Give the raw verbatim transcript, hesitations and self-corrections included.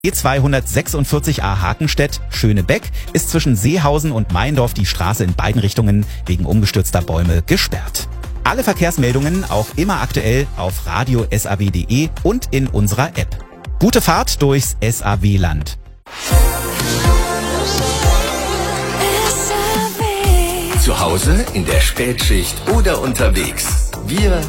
E zweihundertsechsundvierzig A Hakenstedt, Schönebeck ist zwischen Seehausen und Meindorf die Straße in beiden Richtungen wegen umgestürzter Bäume gesperrt. Alle Verkehrsmeldungen auch immer aktuell auf radio punkt s a w punkt d e und in unserer App. Gute Fahrt durchs S A W-Land. Zu Hause, in der Spätschicht oder unterwegs. Wir